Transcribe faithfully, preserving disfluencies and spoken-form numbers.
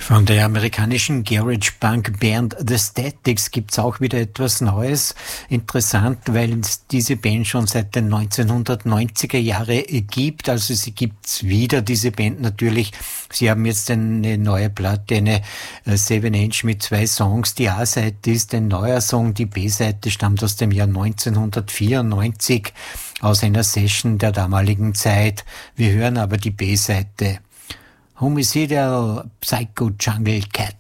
Von der amerikanischen Garage Punk Band The Statics gibt's auch wieder etwas Neues. Interessant, weil es diese Band schon seit den neunzehnhundertneunziger Jahre gibt. Also sie gibt's wieder, diese Band natürlich. Sie haben jetzt eine neue Platte, eine Seven Inch mit zwei Songs. Die A-Seite ist ein neuer Song, die B-Seite stammt aus dem Jahr neunzehnhundertvierundneunzig, aus einer Session der damaligen Zeit. Wir hören aber die B-Seite. Homicidal Psycho Jungle Cat.